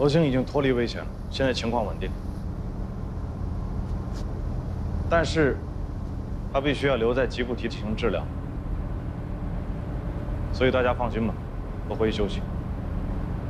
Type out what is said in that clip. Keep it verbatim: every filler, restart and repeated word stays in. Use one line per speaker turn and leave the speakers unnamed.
罗星已经脱离危险了，现在情况稳定。但是，他必须要留在吉布提进行治疗。所以大家放心吧，都回去休息。